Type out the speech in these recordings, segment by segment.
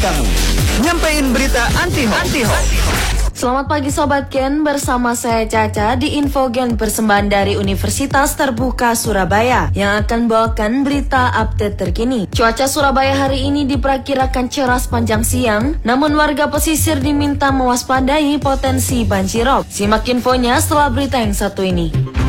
kamu. Nyampein berita anti-hoax. Selamat pagi Sobat Gen, bersama saya Caca di Info Gen persembahan dari Universitas Terbuka Surabaya yang akan bawakan berita update terkini. Cuaca Surabaya hari ini diperkirakan cerah sepanjang siang, namun warga pesisir diminta mewaspadai potensi banjirop. Simak infonya setelah berita yang satu ini.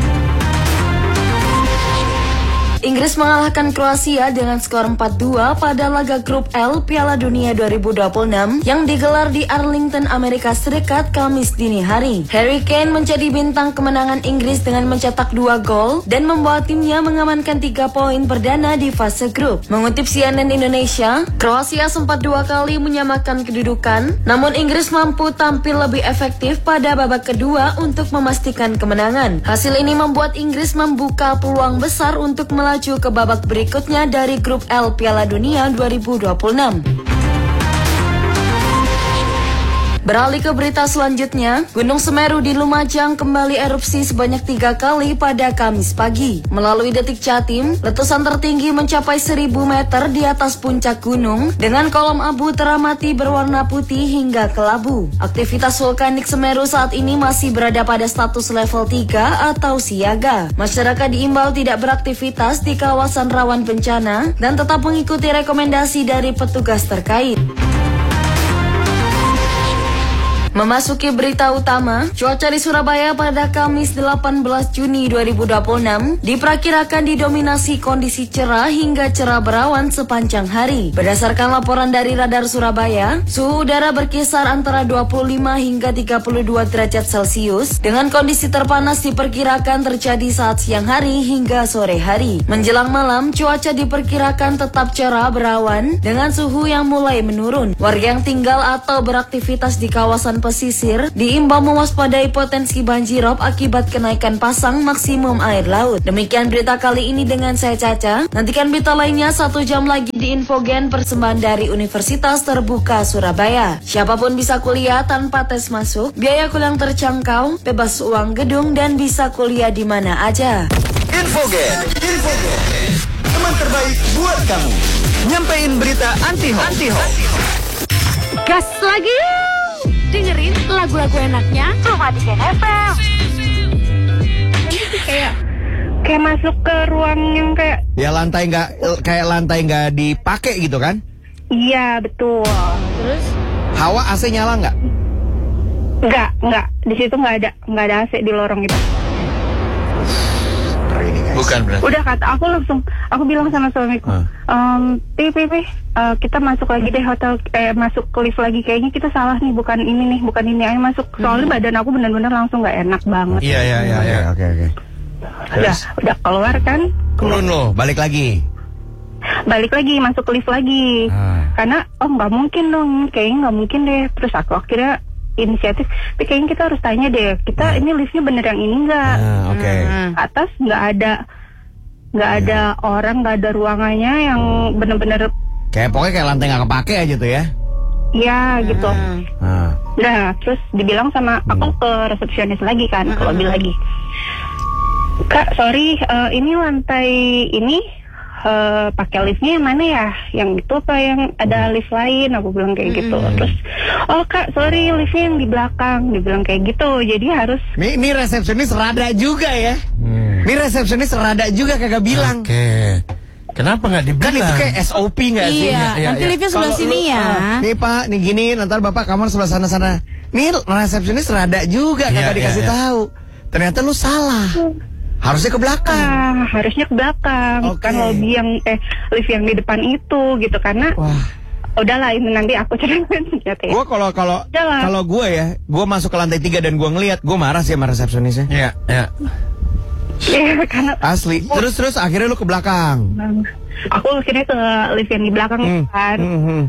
Inggris mengalahkan Kroasia dengan skor 4-2 pada laga grup L Piala Dunia 2026 yang digelar di Arlington, Amerika Serikat Kamis dini hari. Harry Kane menjadi bintang kemenangan Inggris dengan mencetak 2 gol dan membawa timnya mengamankan 3 poin perdana di fase grup. Mengutip CNN Indonesia, Kroasia sempat 2 kali menyamakan kedudukan, namun Inggris mampu tampil lebih efektif pada babak kedua untuk memastikan kemenangan. Hasil ini membuat Inggris membuka peluang besar untuk melaju ke babak berikutnya dari grup L Piala Dunia 2026. Beralih ke berita selanjutnya, Gunung Semeru di Lumajang kembali erupsi sebanyak 3 kali pada Kamis pagi. Melalui detik Jatim, letusan tertinggi mencapai 1000 meter di atas puncak gunung dengan kolom abu teramati berwarna putih hingga kelabu. Aktivitas vulkanik Semeru saat ini masih berada pada status level 3 atau siaga. Masyarakat diimbau tidak beraktivitas di kawasan rawan bencana dan tetap mengikuti rekomendasi dari petugas terkait. Memasuki berita utama, cuaca di Surabaya pada Kamis 18 Juni 2026 diperkirakan didominasi kondisi cerah hingga cerah berawan sepanjang hari. Berdasarkan laporan dari Radar Surabaya, suhu udara berkisar antara 25 hingga 32 derajat Celcius dengan kondisi terpanas diperkirakan terjadi saat siang hari hingga sore hari. Menjelang malam, cuaca diperkirakan tetap cerah berawan dengan suhu yang mulai menurun. Warga yang tinggal atau beraktivitas di kawasan pesisir diimbau mewaspadai potensi banjirop akibat kenaikan pasang maksimum air laut. Demikian berita kali ini dengan saya Caca. Nantikan berita lainnya 1 jam lagi di Infogen persembahan dari Universitas Terbuka Surabaya. Siapapun bisa kuliah tanpa tes masuk, biaya kuliah terjangkau, bebas uang gedung dan bisa kuliah di mana aja. Infogen, teman terbaik buat kamu. Nyampein berita anti-hoax. Gas lagi! Dengerin lagu-lagu enaknya cuma di Gen FM. Ini kayak masuk ke ruang yang kayak lantai nggak dipakai gitu kan? iya betul. Terus? Hawa AC nyala nggak? Nggak. Di situ nggak ada AC di lorong itu. Bukan berarti. Udah kata aku bilang sama suamiku, kita masuk lagi deh hotel, masuk ke lift lagi, kayaknya kita salah nih, bukan ini, ayo masuk. Soalnya badan aku benar-benar langsung nggak enak banget. Iya. Oke. Udah keluar kan? Turun loh, balik lagi masuk ke lift lagi. Karena nggak mungkin dong, kayaknya nggak mungkin deh. Terus aku akhirnya inisiatif, tapi kayaknya kita harus tanya deh, ini liftnya bener yang ini nggak? Oke. Atas nggak ada orang, nggak ada ruangannya yang bener-bener Pokoknya kayak lantai nggak kepake aja tuh ya? Iya gitu. Nah terus dibilang sama aku ke resepsionis lagi kan, ke lobby lagi, Kak sorry, ini lantai ini pakai liftnya yang mana ya? Yang itu apa yang ada lift lain? Aku bilang kayak gitu. Terus, Kak, sorry liftnya yang di belakang. Dibilang kayak gitu. Jadi harus. Ini resepsionis rada juga ya? Ini resepsionis rada juga kagak bilang. Oke. Kenapa nggak dibilang? Kan itu kayak SOP nggak sih? Iya, nanti liftnya sebelah sini ya. Nih Pak, nih gini, nanti Bapak kamar sebelah sana. Nih resepsionis rada juga kagak dikasih tahu. Ternyata lu salah. Harusnya ke belakang. Harusnya ke belakang, bukan lobby yang lift yang di depan itu gitu, karena udahlah ini nanti aku ceritain ternyata ya. Gue kalau gue ya, gue masuk ke lantai 3 dan gue ngelihat, gue marah sih sama resepsionisnya. Iya. Iya, karena asli. Terus akhirnya lu ke belakang. Aku akhirnya ke lift yang di belakang kan.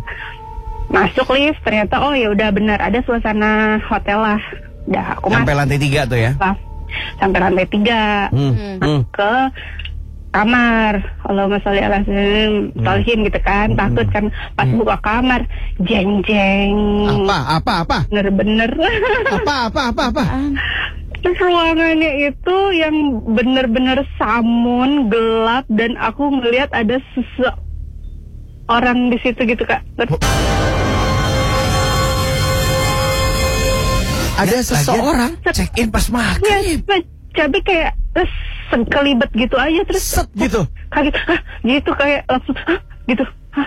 Masuk lift, ternyata ya udah benar ada suasana hotel lah. Udah aku sampai lantai 3 tuh ya. Sampai lantai 3 ke kamar. Allahumma sholli ala sayyidina gitu kan. Takut kan pas buka kamar jeng. Apa? Bener-bener. Apa? Terus ruangannya itu yang bener-bener samun, gelap, dan aku ngelihat ada seseorang di situ gitu Kak. ada seseorang check in pas makan. Iya, cabai kayak sekelibet gitu aja terus Set gitu. kaget, gitu kayak langsung gitu.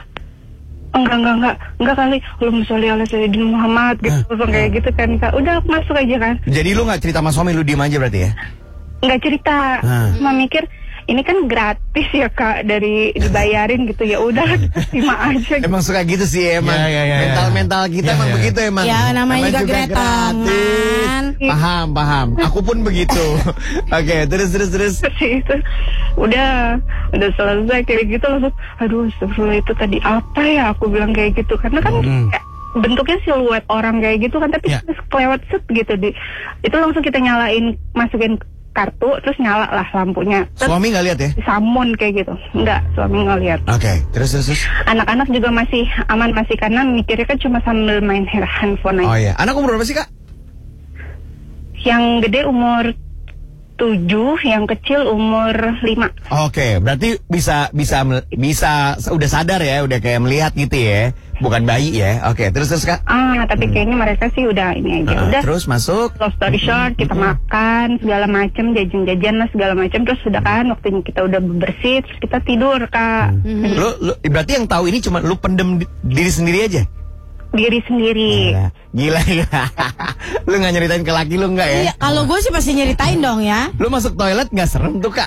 Enggak kali. Allahumma sholli ala sayyidina Muhammad gitu, langsung kayak gitu kan Kak. Udah aku masuk aja kan. Jadi lu nggak cerita sama suami, lu diem aja berarti ya? Nggak cerita, cuma mikir ini kan gratis ya Kak, dari dibayarin gitu, ya udah terima aja. Emang suka gitu sih emang. Mental kita emang begitu emang. Ya namanya juga gretongan. Paham. Aku pun begitu. Oke, terus. Itu udah selesai kayak gitu langsung, aduh astagfirullah, itu tadi apa ya, aku bilang kayak gitu karena kan kayak bentuknya siluet orang kayak gitu kan, tapi kelewat set gitu itu langsung kita masukin kartu terus nyala lah lampunya. Terus suami nggak lihat ya? Samun kayak gitu, enggak, suami nggak lihat. Oke, terus. Anak-anak juga masih aman masih, karena mikirnya kan cuma sambil main handphone aja. Oh iya, anak umur berapa sih Kak? Yang gede umur 7, yang kecil umur 5. Oke, berarti bisa udah sadar ya, udah kayak melihat gitu ya, bukan bayi ya. Oke, terus Kak? Tapi kayaknya mereka sih udah ini aja. Udah. Terus masuk. Long story short, kita makan segala macam, jajan lah segala macam, terus sudah kan waktunya kita udah bersih, terus kita tidur Kak. Lu berarti yang tahu ini cuma lu pendem diri sendiri aja? Diri sendiri. Gila. Lu nggak nyeritain ke laki lu nggak ya? Iya, kalau gue sih pasti nyeritain dong ya. Lu masuk toilet nggak serem tuh Kak?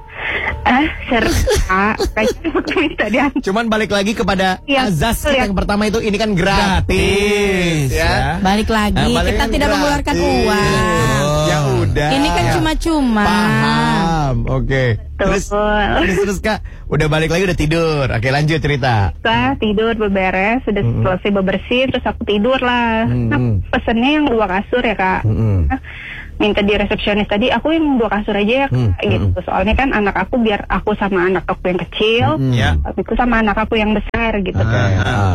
Seru Kak. Kayaknya aku minta diantar. Cuman balik lagi kepada azas iya. yang pertama itu, ini kan gratis ya. Balik lagi, kita tidak mengeluarkan uang. Ya udah. Ini kan cuma-cuma. Paham. Oke. Terus Kak, udah balik lagi, udah tidur. Oke, lanjut cerita. Setelah tidur beberes, sudah selesai bebersih, terus aku tidur lah. Nah, pesennya yang 2 kasur ya Kak. Minta di resepsionis tadi, aku yang 2 kasur aja ya Kak, gitu. Soalnya kan anak aku, biar aku sama anak aku yang kecil, aku sama anak aku yang besar gitu kan.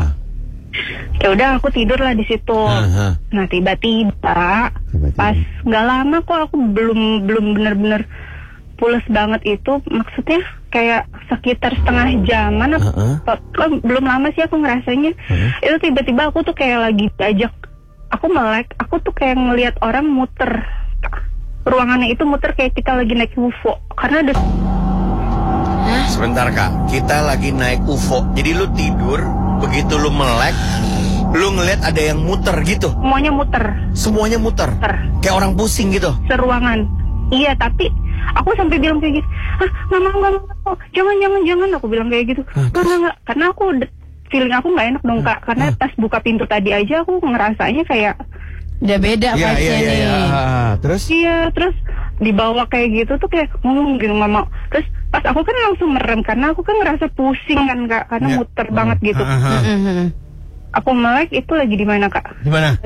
Ya udah, aku tidur lah di situ. Nah tiba-tiba pas nggak lama kok, aku belum bener-bener pules banget itu, maksudnya kayak sekitar setengah jaman belum lama sih aku ngerasanya. Itu tiba-tiba aku tuh kayak lagi diajak, aku melek, aku tuh kayak ngelihat orang muter, ruangannya itu muter kayak kita lagi naik UFO, karena ada. Sebentar Kak, kita lagi naik UFO. Jadi lu tidur, begitu lu melek, lu ngeliat ada yang muter gitu. Semuanya muter. Kayak orang pusing gitu. Seruangan. Iya, tapi aku sampai bilang kayak gitu, nggak mau, jangan, aku bilang kayak gitu. Nggak, karena aku feeling aku nggak enak dong Kak, karena pas buka pintu tadi aja aku ngerasanya kayak udah beda vibes-nya nih. Terus? Iya, terus dibawa kayak gitu tuh kayak ngomong gitu, nggak mau. Terus pas aku kan langsung merem, karena aku kan ngerasa pusing kan Kak, karena muter banget gitu. Aku melek itu lagi di mana Kak? Di mana?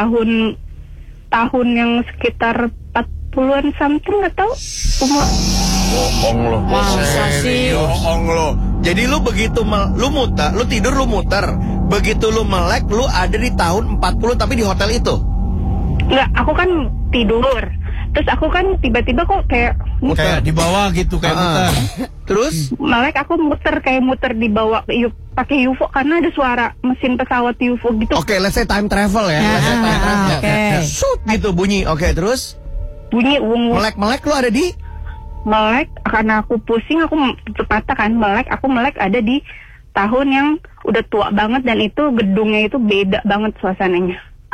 Tahun yang sekitar 40-an something, nggak tahu umur. Bohong lo. Masa sih? Bohong lo. Jadi lu begitu lu tidur, lu muter. Begitu lu melek, lu ada di tahun 40 tapi di hotel itu. Enggak, aku kan tidur. Terus aku kan tiba-tiba kok kayak muter di bawah gitu, kayak muter. Terus melek, aku kayak muter di bawah pakai UFO, karena ada suara mesin pesawat UFO gitu. Oke, let's say time travel ya. Shoot gitu bunyi. Oke, terus bunyi melek lu ada di melek, karena aku pusing, aku tutup mata kan, aku melek ada di tahun yang udah tua banget, dan itu gedungnya itu beda banget suasananya.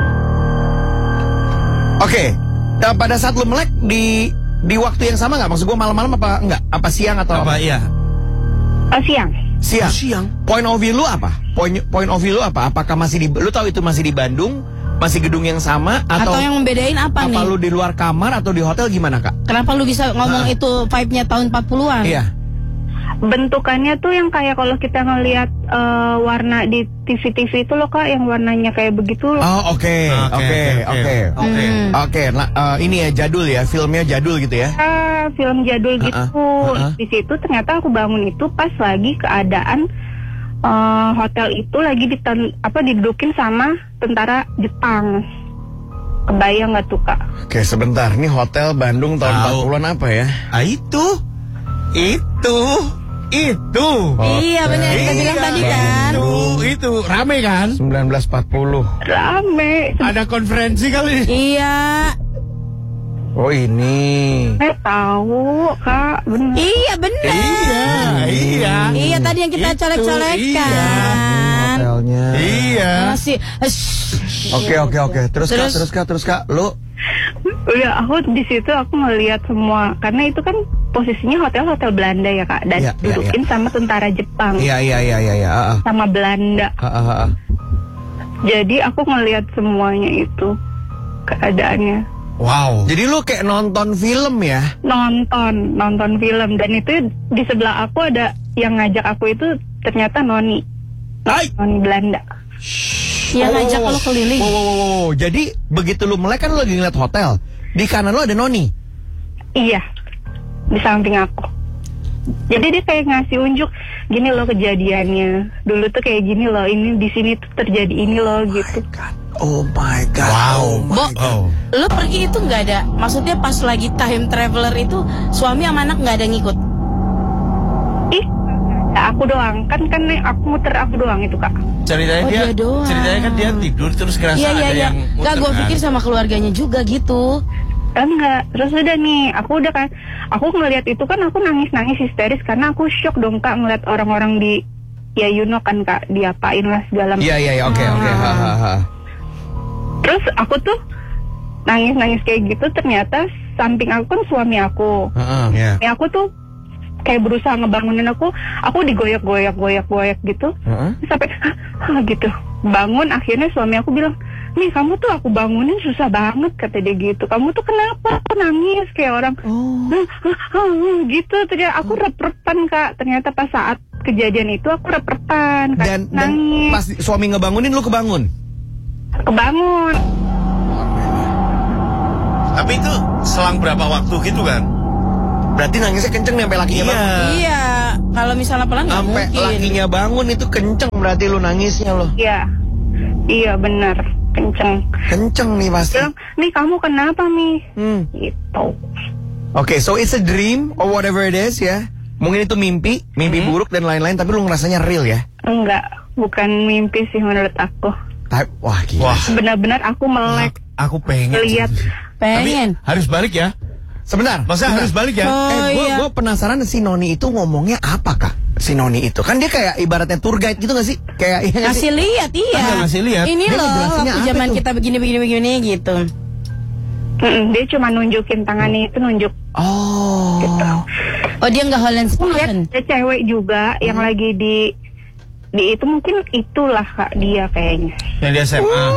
Oke. Nah, pada saat lu melek di waktu yang sama nggak? Maksud gue malam-malam apa enggak? Apa siang atau apa? Iya. Siang. Point of view lu apa? Point of view lu apa? Apakah masih lu tahu itu masih di Bandung? Masih gedung yang sama atau yang membedain apa nih? Apa lu di luar kamar atau di hotel, gimana Kak? Kenapa lu bisa ngomong itu vibe-nya tahun 40-an? Iya. Bentukannya tuh yang kayak kalau kita ngelihat warna di TV-TV itu loh Kak, yang warnanya kayak begitu loh. Oh, oke. Nah, ini ya jadul ya, filmnya jadul gitu ya? Film jadul gitu. Di situ ternyata aku bangun itu pas lagi keadaan hotel itu lagi didudukin sama tentara Jepang. Kebayang nggak tuh Kak? Oke, sebentar. Ini hotel Bandung tahun 40-an apa ya? Itu. Itu. Iya benar kita bilang tadi kan. Itu rame kan? 1940. Rame. Ada konferensi kali. Iya. Oh ini. Saya tahu, Kak. Benar. Iya benar. Iya. Iya tadi yang kita Itu, colek-colekkan. Hotelnya. Iya. Masih. Oke. Terus Kak. Lu? Udah, aku di situ aku ngelihat semua karena itu kan posisinya hotel Belanda ya Kak, dan Iya, dudukin sama tentara Jepang, Iya. sama Belanda. Jadi aku ngelihat semuanya itu keadaannya. Wow. Jadi lu kayak nonton film ya? Nonton film, dan itu di sebelah aku ada yang ngajak aku itu ternyata Noni Belanda. Yang ngajak kalau keliling. Oh, jadi begitu lu melek kan lu lagi ngeliat hotel. Di kanan lu ada Noni. Iya, di samping aku. Jadi dia kayak ngasih unjuk, gini loh kejadiannya. Dulu tuh kayak gini loh, ini di sini tuh terjadi ini loh gitu. Oh my God. Wow. Bo, lu pergi itu nggak ada? Maksudnya pas lagi time traveler itu suami sama anak nggak ada ngikut? Ih, aku doang kan aku muter aku doang itu Kak. Ceritanya dia doang. Ceritanya kan dia tidur terus ngerasa ada yang muter, Nggak, gue kan? pikir sama keluarganya juga gitu. Enggak, terus udah nih, aku ngelihat itu kan aku nangis histeris karena aku shock dong Kak ngeliat orang-orang di, ya you know kan Kak, diapain lah segala macam. Iya, oke. Terus aku tuh nangis kayak gitu, ternyata samping aku kan suami aku. Iya. Suami aku tuh kayak berusaha ngebangunin aku digoyak-goyak gitu. Sampai gitu. Bangun, akhirnya suami aku bilang, "Nih, kamu tuh aku bangunin susah banget," kata dia gitu. "Kamu tuh kenapa? Aku nangis kayak orang." Gitu. Ternyata aku rep-repan Kak. Ternyata pas saat kejadian itu aku rep-repan Kak. Dan nangis. pas suami ngebangunin lu kebangun. Kebangun. Tapi itu selang berapa waktu gitu kan? Berarti nangisnya kenceng nih sampai lakinya bangun. Iya, kalau misalnya pelan nggak Sampai mungkin. lakinya bangun itu kenceng berarti lu nangisnya lo. Iya benar, kenceng. Kenceng nih pasti. Bilang, "Nih kamu kenapa nih?" Gitu. Oke, so it's a dream or whatever it is ya. Mungkin itu mimpi buruk dan lain-lain, tapi lu ngerasanya real ya? Enggak, bukan mimpi sih menurut aku. Wah, gila. Wah. Benar-benar aku melek Aku pengen. lihat. Pengen. Tapi harus balik ya. Sebentar. Masa harus balik ya? Gue penasaran si Noni itu ngomongnya apa Kak? Si Noni itu kan dia kayak ibaratnya tour guide gitu gak sih? Kayak iya gak sih? Ngasih lihat, iya. Iya, ngasih lihat. Ini Dia loh, ngejelasinnya waktu apa zaman tuh? kita begini gitu. Dia cuma nunjukin tangannya itu nunjuk. Oh. Gitu. Oh, dia nggak Holland Lihat spoken. ada cewek juga yang lagi di itu mungkin itulah Kak dia kayaknya. Yang di SMA.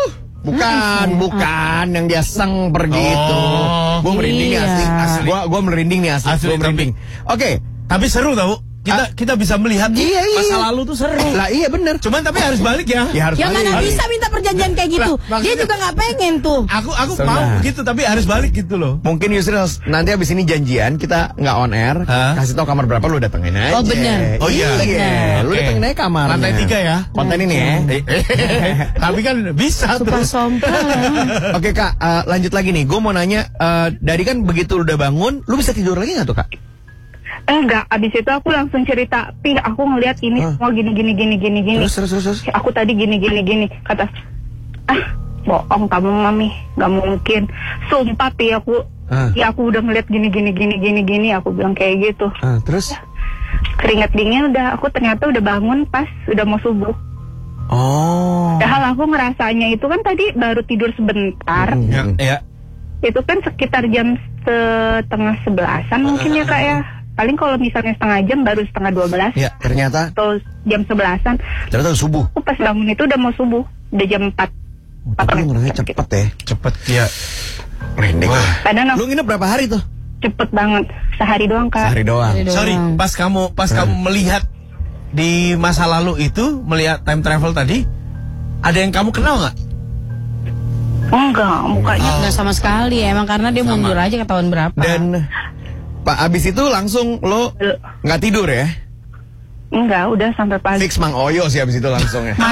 Bukan yang dia seng pergi itu. Gue merinding nih Iya. asli. Gue merinding nih asli. Asli, Gue merinding. Oke. Tapi seru tau. Kita bisa melihat Iya. masa lalu tuh seru. Lah iya bener. Cuman tapi harus balik ya. Ya harus Yang balik. mana bisa minta perjanjian kayak gitu. Lah, Dia maksudnya- juga nggak pengen tuh. Aku Sebentar. mau gitu tapi harus balik gitu loh. Mungkin Yusril nanti abis ini janjian kita nggak on air. Hah? Kasih tau kamar berapa lu datengin aja. Oh, bener. Oh, iya. Iya. Lu Oke. datengin aja kamarnya. Lantai 3 ya. Konten ini ya. Tapi kan bisa Suka terus. sompral. Oke Kak, lanjut lagi nih. Gue mau nanya, dari kan begitu lu udah bangun, lu bisa tidur lagi nggak tuh Kak? Enggak, abis itu aku langsung cerita, "Pi, aku ngelihat ini semua gini. Terus. Aku tadi gini. Kata, bohong kamu Mami, nggak mungkin. Sumpah Pi, aku udah ngeliat gini. Aku bilang kayak gitu. Terus? Keringat dingin aku ternyata udah bangun pas udah mau subuh. Oh. Padahal aku ngerasanya itu kan tadi baru tidur sebentar. Ya. Itu kan sekitar jam 10:30 mungkin ya Kak ya. Paling kalau misalnya setengah jam baru 11:30 Ya, ternyata atau jam 11-an. udah subuh. Aku pas bangun itu udah mau subuh, udah jam 4. Tapi lu ngerasanya cepet ya. Cepet ya. Merinding. Padahal Lu nginep berapa hari tuh? cepet banget, sehari doang Kak. Sehari doang. Sorry, pas kamu melihat di masa lalu itu, melihat time travel tadi, ada yang kamu kenal nggak? Enggak, mukanya. Nggak sama sekali, emang karena dia mundur aja ke tahun berapa. Dan Pak abis itu langsung lo nggak tidur ya? Enggak, udah sampai pagi. Fix Mang Oyo sih abis itu langsung ya.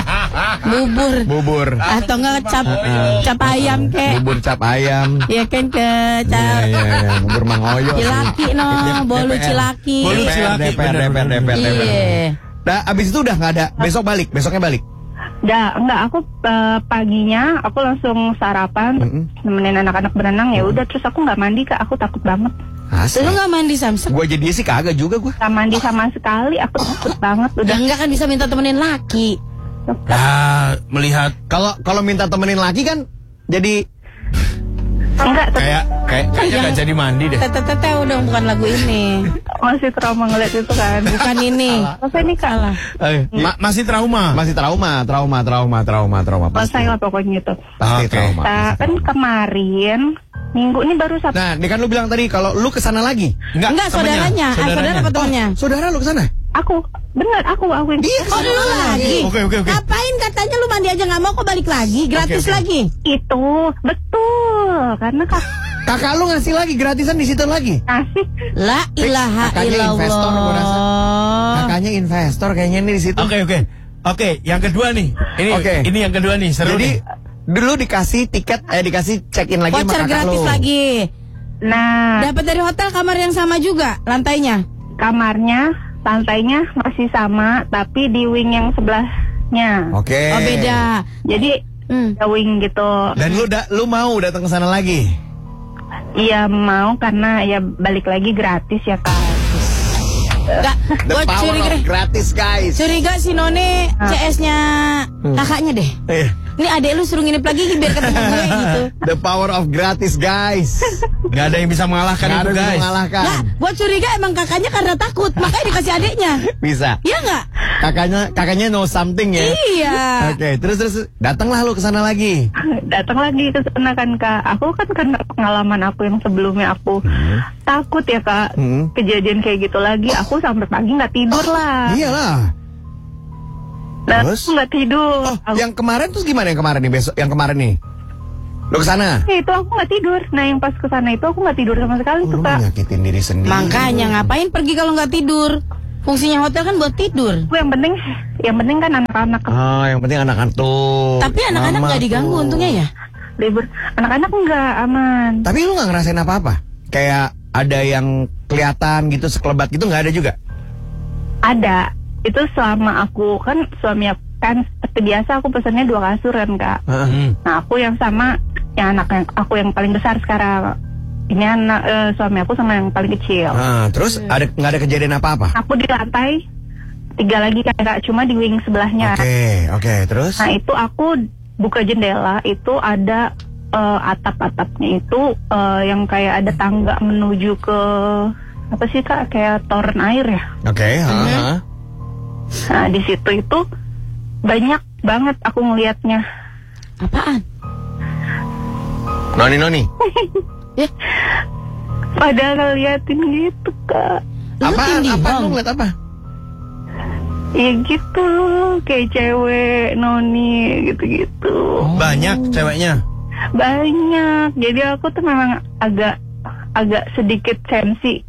Bubur. Atau enggak cap ayam kek. Bubur cap ayam. Ya kan ke cap Iya. Bubur Mang Oyo. Cilaki bolu Cilaki. Bolu Cilaki. DPR. Iya. Nah, abis itu udah nggak ada. Besoknya balik. Enggak, aku paginya aku langsung sarapan, nemenin anak-anak berenang ya udah, terus aku nggak mandi Kak, aku takut banget. Asli. Lu nggak mandi Samsung? Gue jadi sih kagak juga gue. Nggak mandi sama sekali, aku takut banget udah. Enggak kan bisa minta temenin laki. Nah, melihat Kalau minta temenin laki kan jadi Enggak, kayaknya nggak jadi mandi deh. Tete dong, bukan lagu ini. masih trauma ngeliat itu kan. Bukan ini. Selesai nih Kak. Masih trauma. masih trauma. Selesai lah pokoknya itu. Pasti Oke. trauma. Nah, kan kemarin Minggu ini baru Sabtu. Nah, ini kan lu bilang tadi kalau lu kesana lagi. Enggak, saudaranya. Saudara apa temannya? Saudara lu kesana? Aku yang Iya, Oh, lu lagi. Oke. Ngapain katanya lu mandi aja nggak mau, kok balik lagi? Gratis Oke. lagi. itu betul karena Kakak lu ngasih lagi gratisan di situ lagi. kasih La ilaha Kakaknya investor, gua rasa. illallah. Kakaknya investor kayaknya nih di situ. Oke, yang kedua nih. Ini yang kedua nih, seru Jadi nih. dulu dikasih tiket, dikasih check-in lagi sama Voucher kakak gratis lu. lagi. nah Dapat dari hotel kamar yang sama juga lantainya. kamarnya lantainya masih sama tapi di wing yang sebelahnya. Oke. Oh beda. Jadi ada wing gitu. Dan lu mau datang ke sana lagi? Iya mau karena ya balik lagi gratis ya Kak. Enggak, The gua power curiga of gratis, guys. Curiga si None CS-nya kakaknya deh. Eh, Ini adek lu suruh nginep lagi biar ketemu gue gitu. The power of gratis, guys. Nggak ada yang bisa mengalahkan Nggak itu, ada yang guys. mengalahkan. Nah, gua curiga emang kakaknya karena takut, makanya dikasih adeknya. Bisa. Iya nggak? Kakaknya know something ya. Iya. Oke, terus datanglah lu ke sana lagi. Datang lagi ke sana kan Kak. Aku kan karena pengalaman aku yang sebelumnya aku takut ya Kak. Kejadian kayak gitu lagi. Aku sampai pagi nggak tidur lah. Iyalah. Nah, Terus? aku nggak tidur. Oh, Aku- yang kemarin terus gimana yang kemarin nih besok? Yang kemarin nih. Lu ke sana? Ya, itu aku nggak tidur. Nah yang pas ke sana itu aku nggak tidur sama sekali tuh Lu Kak. nyakitin diri sendiri. Makanya ngapain pergi kalau nggak tidur? Fungsinya hotel kan buat tidur. Aku yang penting kan anak-anak Oh, yang penting anak-anak tuh. Tapi anak-anak Mama nggak diganggu tuh. untungnya ya. libur. Anak-anak nggak aman. Tapi lu nggak ngerasain apa-apa? Kayak ada yang kelihatan gitu sekelebat gitu nggak ada juga? Ada. Itu selama aku kan suami aku kan seperti biasa aku pesannya 2 kasur kan Kak. Nah aku yang sama yang anak yang aku yang paling besar sekarang. Ini anak suami aku sama yang paling kecil. Terus nggak ada kejadian apa-apa? Aku di lantai 3 lagi kan Kak, cuma di wing sebelahnya. Oke, terus? Nah itu aku buka jendela itu ada atap-atapnya itu yang kayak ada tangga menuju ke apa sih Kak, kayak toren air ya. Oke, Nah di situ itu banyak banget aku ngelihatnya. Apaan? Noni. Pada ngeliatin gitu Kak. Apaan? Lu Apa Bang. lu ngeliat apa? Ya gitu, kayak cewek noni gitu-gitu. Banyak ceweknya. Banyak. Jadi aku tuh memang agak sedikit sensi.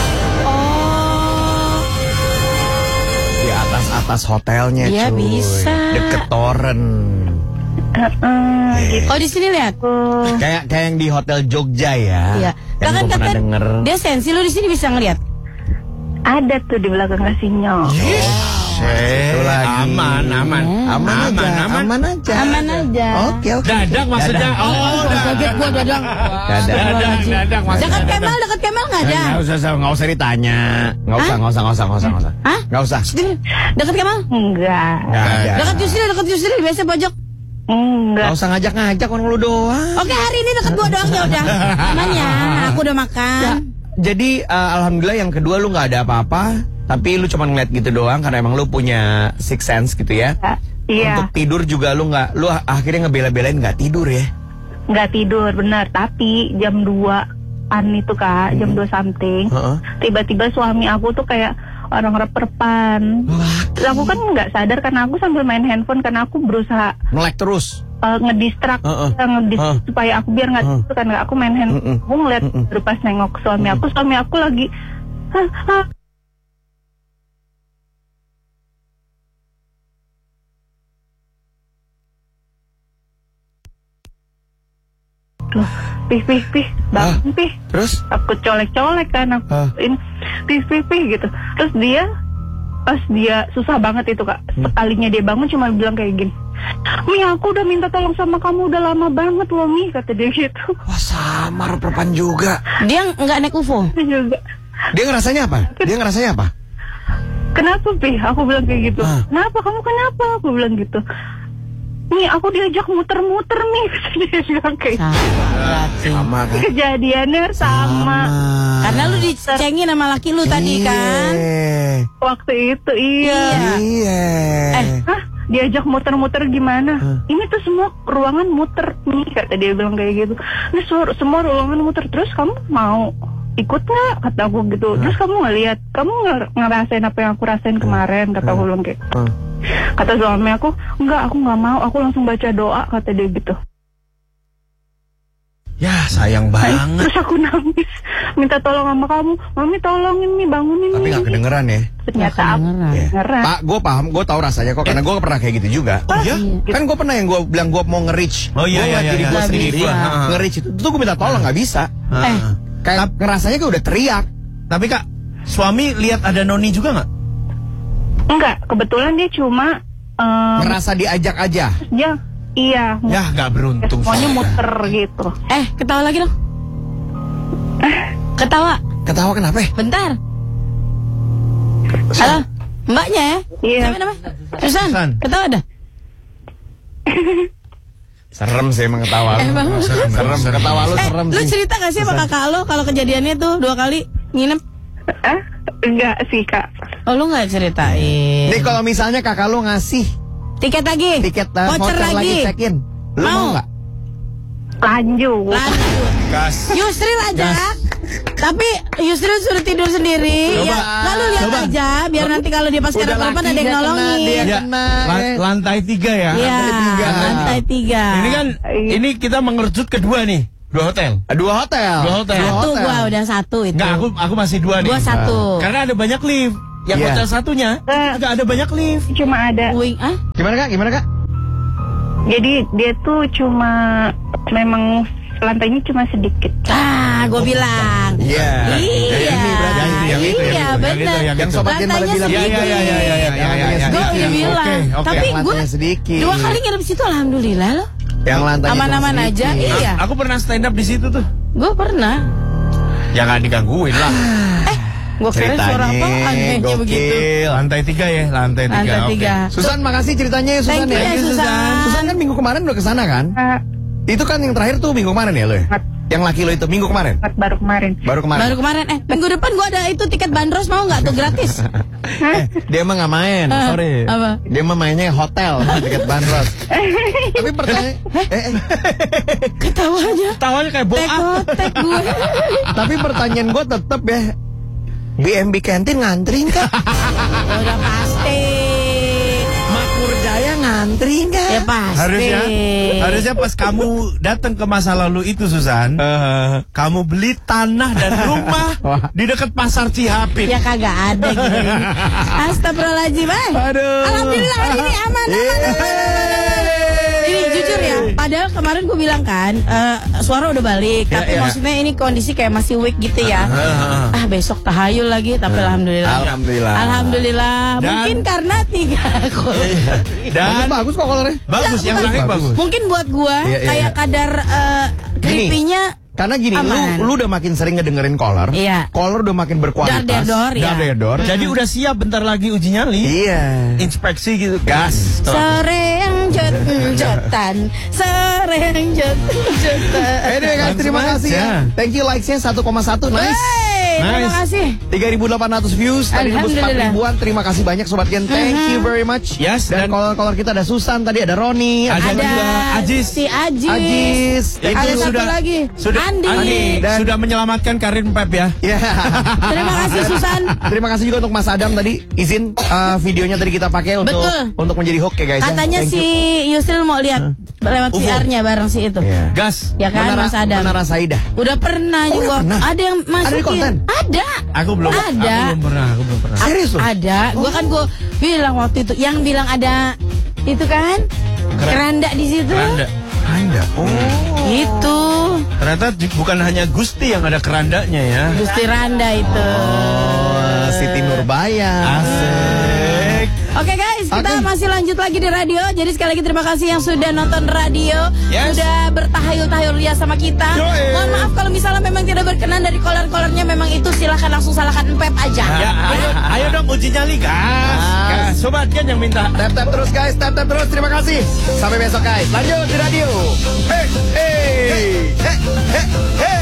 Oh, Di atas hotelnya, Iya, cuy. bisa. Deket toren. Gitu. oh di sini lihat. Kayak yang di hotel Jogja ya. Iya. Yang Kan gua pernah kata denger. dia sensi, lu di sini bisa ngelihat. Ada tuh di belakang kasino. Itu lagi. Aman aja. Aman aja. Oke. Dadak maksudnya. Kaget gua dadang. Dadak maksudnya. Dekat Kemal nggak ada. Nggak usah ditanya. Nggak usah. Hah? Nggak usah. Dekat Kemal? Enggak. Nggak ada. Dekat Yusril biasa pojok. Enggak. Nggak usah ngajak orang lu doang. Oke, hari ini dekat gua doang ya udah. Aman ya, aku udah makan. Jadi alhamdulillah yang kedua lu nggak ada apa-apa, tapi lu cuma ngeliat gitu doang karena emang lu punya six sense gitu ya. Iya. Untuk tidur juga lu akhirnya ngebela-belain nggak tidur ya. Nggak tidur benar. Tapi jam 2-an itu Kak, jam 2 something. Tiba-tiba suami aku tuh kayak orang reperpan. Terus aku kan nggak sadar karena aku sambil main handphone karena aku berusaha Melek terus. ngedistract supaya aku biar nggak tidur kan aku main handphone. Aku ngeliat baru pas nengok suami aku lagi Loh, pih, bangun pih. Terus? Aku colek-colek kan, aku ini pih gitu. Terus dia pas dia susah banget itu Kak, sekalinya dia bangun cuma bilang kayak gini, Mi aku udah minta tolong sama kamu udah lama banget loh Mi, kata dia gitu. Wah samar perpan juga. Dia nggak naik UFO. Juga. Dia ngerasanya apa? Kenapa Pi? Aku bilang kayak gitu. Kenapa? Kamu kenapa? Aku bilang gitu. Mi aku diajak muter-muter Mi, kata dia bilang kayak gitu. Sama kan? Kejadiannya sama. Karena lu dicengin sama laki lu tadi kan. Waktu itu iya. Hah? Diajak muter-muter gimana? Ini tuh semua ruangan muter nih, kata dia bilang kayak gitu. Ini semua ruangan muter. Terus kamu mau ikut nggak? Kata aku gitu. Terus kamu nggak lihat? Kamu nggak ngerasain apa yang aku rasain kemarin? Kata aku bilang kayak. Kata suami aku, enggak, aku nggak mau. Aku langsung baca doa, kata dia gitu. Ya sayang banget. Terus aku nangis, minta tolong sama kamu, Mami tolongin nih, bangunin Tapi nih. gak kedengeran ya. Ternyata kedengeran. Pak, gue paham, gue tahu rasanya kok, karena gue pernah kayak gitu juga. Oh iya? Kan gue pernah yang gue bilang gue mau nge-reach. Oh iya, Gue diri gue Nggak sendiri bisa. nge-reach itu gue minta tolong nggak bisa. Kayak ngerasanya kayak udah teriak. Tapi Kak, suami lihat ada noni juga nggak? Enggak, kebetulan dia cuma Ngerasa diajak aja. dia iya, Ya nggak beruntung. semuanya muter gitu. Ketawa lagi dong. Ketawa. Ketawa kenapa? Bentar. Halo, mbaknya ya? Iya. Siapa namanya? Susan. Susan. Ketawa dah. Serem sih emang ketawa lu. Emang. Serem, ketawa lu serem Lu sih. cerita gak sih sama kakak lo kalau kejadiannya tuh 2 kali nginep? Enggak sih Kak. Oh lu gak ceritain. Nih kalau misalnya kakak lu ngasih Tiket lagi. tiket voucher lagi. check-in, lu mau nggak? Lanjut. Gas. Yusril ajak. Tapi Yusril suruh tidur sendiri. Coba. Ya, lalu lihat Coba. aja biar nanti kalau dia pas Udah kenapa-napa ada yang lakinya kena, nolongin. dia Ya, kena. lantai 3 ya. Iya, lantai 3. Ini kan, ini kita mengerucut kedua nih, 2 hotel. Dua hotel. Satu gua udah 1 itu. Enggak, aku masih 2 nih. Gua 1. Karena ada banyak lift. Yang Iya. hotel satunya enggak ada banyak lift. Cuma ada. Wing Gimana kak? Jadi dia tuh cuma memang lantainya cuma sedikit. Gue bilang. Iya. Iya. Yang ini berarti. Yang itu, Iya, yang benar. itu. Yang sobat Gen pada Lantainya bilang. sedikit. Iya. Gue udah bilang. Oke. Tapi Yang gue lantainya sedikit. 2 kali nginep situ alhamdulillah loh. Yang lantainya Aman-aman cuma aja. sedikit. Iya. Aku pernah stand up di situ tuh. Gue pernah. Ya nggak digangguin lah. Gue kira suara apa anehnya begitu. Lantai 3 ya, lantai 3. Lantai 3. Susan, makasih ceritanya ya Susan Thank you ya. ya, Susan. Susan kan minggu kemarin udah kesana kan? Itu kan yang terakhir tuh minggu kemarin ya lo ya? Yang laki lo itu minggu kemarin? Baru kemarin. Baru kemarin. Baru kemarin minggu depan gue ada itu tiket bandros mau nggak tuh gratis? Dia emang nggak main, sorry. Apa? Dia emang mainnya hotel, tiket bandros. Tapi pertanyaan, Ketawanya kayak boa. tek gue. tapi pertanyaan gue tetap ya, BNB kantin ngantri nggak? Udah pasti. Makmur Jaya ngantri nggak? Ya pasti. Harusnya pas kamu datang ke masa lalu itu Susan, kamu beli tanah dan rumah di dekat pasar Cihapit. Ya kagak ada gitu. Astagfirullahaladzim. Aduh. Alhamdulillah hari ini aman. Ini jujur ya, padahal kemarin gue bilang kan suara udah balik, tapi maksudnya ini kondisi kayak masih weak gitu ya. Besok tahayul lagi, tapi alhamdulillah. Alhamdulillah. Mungkin karena 3 gol. Dan Bagus kok kolornya. bagus, yang terakhir bagus. Mungkin buat gua Iya, iya, kayak iya. kadar creepy-nya Karena gini, aman. lu udah makin sering ngedengerin kolor. Iya. Kolor udah makin berkualitas. Dar-der-dor, ya. Dar-der-dor. Jadi udah siap bentar lagi uji nyali. Iya. Inspeksi gitu. Gas. sore yang jotan, sore yang jotan. Anyway guys, terima Langsung kasih ya. aja. Thank you likes-nya 1,1. Nice. Terima kasih. 3.800 views, tadi nembus 4 Alhamdulillah. ribuan. Terima kasih banyak Sobat Gen. Thank you very much. Yes, Dan dan- kolor-kolor kita ada Susan, tadi ada Roni, Ada Ada juga Ajis. si Ajis. Ajis. Itu Ada satu sudah- lagi. Sudah Andi. Dan- sudah menyelamatkan karir Pep ya. Ya. Terima kasih Susan. Terima kasih juga untuk Mas Adam tadi izin videonya tadi kita pakai untuk menjadi hook ya guys. ya. Katanya Thank si you. Yusril mau lihat lewat UFO. VR-nya bareng si itu. Iya. Gas. Ya kan Mas Adam. Menara Saidah. Udah pernah Oh, juga. udah pernah? Ada yang Ada di konten? masukin. Ada. Aku belum Ada. Aku belum pernah. Serius lu? Ada. Gua kan gua bilang waktu itu yang bilang ada itu kan keranda di situ. Keranda. keranda. Itu Ternyata bukan hanya Gusti yang ada kerandanya ya. Gusti Randa itu. Siti Nurbaya. Asik. Oke guys, kita masih lanjut lagi di radio. Jadi sekali lagi terima kasih yang sudah nonton radio, Yes. sudah bertahayul-tahayul ria sama kita. Yoi. Mohon maaf kalau misalnya memang tidak berkenan dari kolar-kolarnya, memang itu silahkan langsung salahkan empep aja. Ya, ayo dong uji nyali gas. Sobat kan yang minta. Tap-tap terus guys, tap-tap terus. Terima kasih. Sampai besok guys. Lanjut di radio. Hey, hey, hey, hey, hey.